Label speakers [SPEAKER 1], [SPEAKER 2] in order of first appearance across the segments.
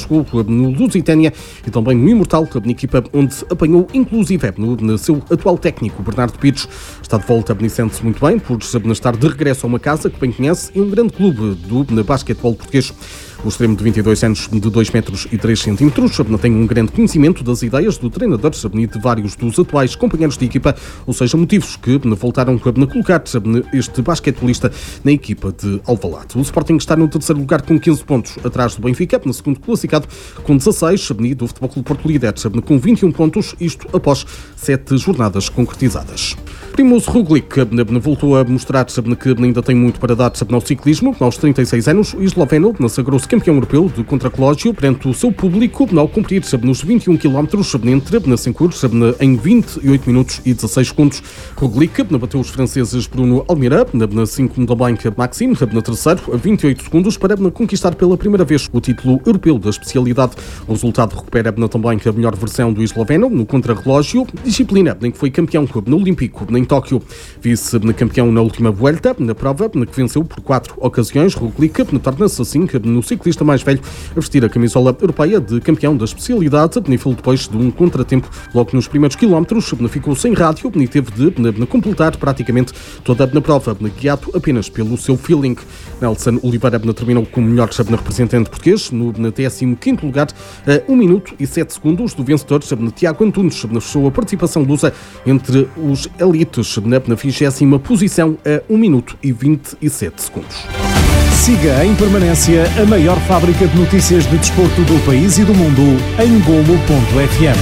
[SPEAKER 1] jogou no Lusitânia e também no Imortal, na equipa onde apanhou inclusive no seu atual técnico, Bernardo Pires. Está de volta e sente-se muito bem por estar de regresso a uma casa que bem conhece e um grande clube do basquetebol português. O extremo de 22 anos, de 2 metros e 3 centímetros, tem um grande conhecimento das ideias do treinador e de vários dos atuais companheiros de equipa, ou seja, motivos que voltaram a colocar este basquetebolista na equipa de Alvalade. O Sporting está no terceiro lugar com 15 pontos, atrás do Benfica, no segundo classificado com 16, e do Futebol Clube Porto Líder com 21 pontos, isto após 7 jornadas concretizadas. Primoz Roglic voltou a mostrar que ainda tem muito para dar ao ciclismo. Aos 36 anos, o esloveno sagrou-se campeão europeu de contrarrelógio perante o seu público ao cumprir nos 21 km entre 5 cursos em 28 minutos e 16 segundos. Roglic bateu os franceses Bruno Almeida, na 5 da Banca Maxime, na terceiro, a 28 segundos, para conquistar pela primeira vez o título europeu da especialidade. O resultado recupera também a melhor versão do esloveno no contrarrelógio, disciplina em que foi campeão no Olímpico em Tóquio. Vice-campeão na última Vuelta, na prova que venceu por 4 ocasiões, Roglic torna-se assim no ciclista mais velho a vestir a camisola europeia de campeão da especialidade, depois de um contratempo logo nos primeiros quilómetros, ficou sem rádio e teve de completar praticamente toda a prova, guiado apenas pelo seu feeling. Nelson Oliveira terminou como melhor representante português, no 15º lugar, a 1 minuto e 7 segundos do vencedor, Tiago Antunes, fechou a participação lusa entre os elites na 20ª posição, a 1 minuto e 27 segundos.
[SPEAKER 2] Siga em permanência a maior fábrica de notícias de desporto do país e do mundo em Golo.fm.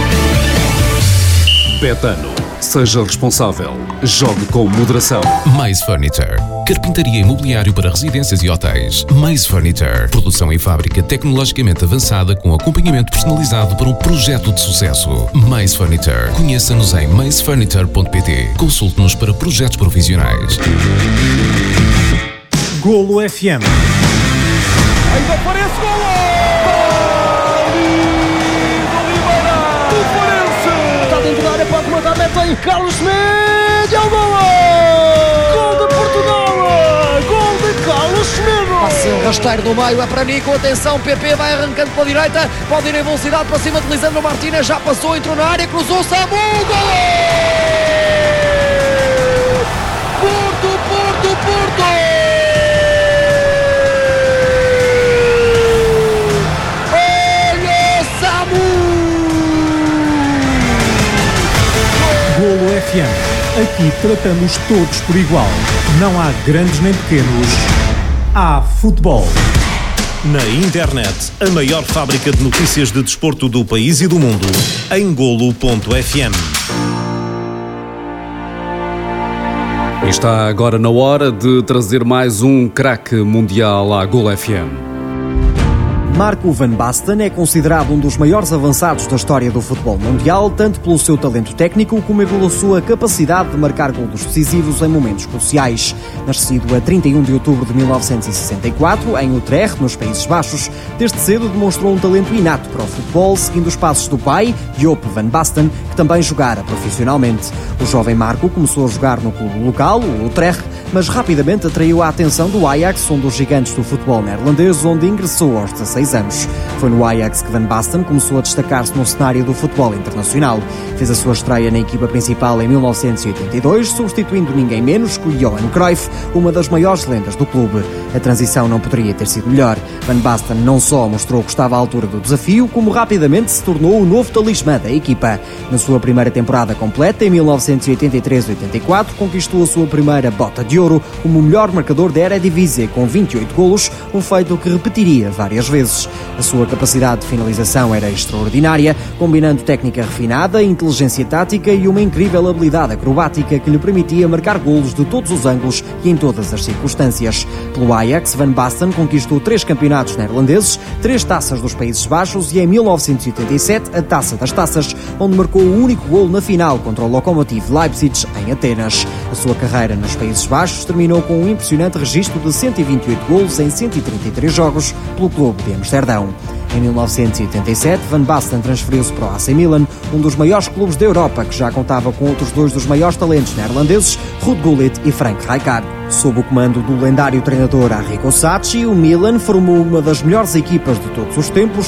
[SPEAKER 3] Betano. Seja responsável. Jogue com moderação.
[SPEAKER 4] Mais Furniture. Carpintaria e mobiliário para residências e hotéis. Mais Furniture. Produção em fábrica tecnologicamente avançada com acompanhamento personalizado para um projeto de sucesso. Mais Furniture. Conheça-nos em maisfurniture.pt. Consulte-nos para projetos profissionais.
[SPEAKER 2] Golo FM.
[SPEAKER 5] Ainda aparece golo! Está dentro da área, pode mandar, mete aí Carlos Semedo, é o golo! Gol de Portugal! Gol de Carlos Semedo!
[SPEAKER 6] Passe rasteiro do meio, é para Nico, atenção, PP vai arrancando pela direita, pode ir em velocidade para cima de Lisandro Martínez, já passou, entrou na área, cruzou, Samu, golo! Porto!
[SPEAKER 2] Golo FM. Aqui tratamos todos por igual. Não há grandes nem pequenos. Há futebol.
[SPEAKER 3] Na internet, a maior fábrica de notícias de desporto do país e do mundo, em Golo.fm. Está agora na hora de trazer mais um craque mundial à Golo FM.
[SPEAKER 7] Marco van Basten é considerado um dos maiores avançados da história do futebol mundial, tanto pelo seu talento técnico como pela sua capacidade de marcar golos decisivos em momentos cruciais. Nascido a 31 de outubro de 1964, em Utrecht, nos Países Baixos, desde cedo demonstrou um talento inato para o futebol, seguindo os passos do pai, Joop van Basten, que também jogara profissionalmente. O jovem Marco começou a jogar no clube local, o Utrecht, mas rapidamente atraiu a atenção do Ajax, um dos gigantes do futebol neerlandês, onde ingressou aos 16 anos. Foi no Ajax que Van Basten começou a destacar-se no cenário do futebol internacional. Fez a sua estreia na equipa principal em 1982, substituindo ninguém menos que o Johan Cruyff, uma das maiores lendas do clube. A transição não poderia ter sido melhor. Van Basten não só mostrou que estava à altura do desafio, como rapidamente se tornou o novo talismã da equipa. Na sua primeira temporada completa, em 1983-84, conquistou a sua primeira bota de ouro como o melhor marcador da Eredivisie, com 28 golos, um feito que repetiria várias vezes. A sua capacidade de finalização era extraordinária, combinando técnica refinada, inteligência tática e uma incrível habilidade acrobática que lhe permitia marcar golos de todos os ângulos e em todas as circunstâncias. Pelo Ajax, Van Basten conquistou 3 campeonatos neerlandeses, 3 taças dos Países Baixos e, em 1987, a Taça das Taças, onde marcou o único golo na final contra o Lokomotiv Leipzig, em Atenas. A sua carreira nos Países Baixos terminou com um impressionante registro de 128 golos em 133 jogos pelo clube de Amsterdão. Em 1987, Van Basten transferiu-se para o AC Milan, um dos maiores clubes da Europa, que já contava com outros 2 dos maiores talentos neerlandeses, Ruud Gullit e Frank Rijkaard. Sob o comando do lendário treinador Arrigo Sacchi, o Milan formou uma das melhores equipas de todos os tempos,